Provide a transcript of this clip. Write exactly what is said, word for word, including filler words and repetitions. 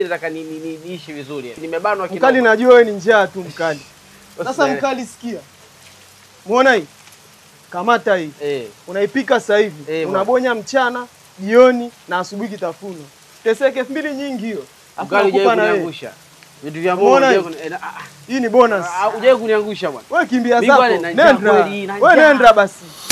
Nataka ni niishi vizuri. Nimebanwa kidogo. Mkali najua wewe ni njaa tu mkali. Sasa mkali sikia. Muona hii? Kamata hii. Eh. Unaipika sasa hivi. Eh, unabonya mchana, jioni na asubuhi kitafuno. Teseke elfu mbili nyingi hiyo. Mkali hujawahi kuniangusha. Vitu vya Mungu hujawahi. Hii ni bonus. Hujawahi kuniangusha bwana. Wewe kimbia zako. Nenda. Wewe nenda basi.